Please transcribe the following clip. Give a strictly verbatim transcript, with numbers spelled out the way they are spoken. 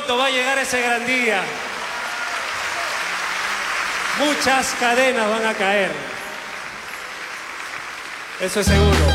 pronto va a llegar ese gran día. Muchas cadenas van a caer. Eso es seguro.